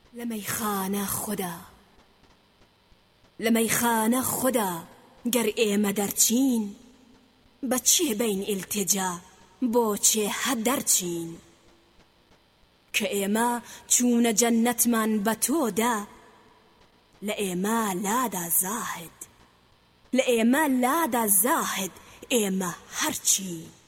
لمەیخانە خوددا گەر ئێمە دەرچین، بەچێ بین ئیلتیجا بۆچێ هە دەرچین؟ کە ئێمە چوونە جەننەتمان بە تۆدا، لە ئێمە لادا زاهد ئێمە هەرچین.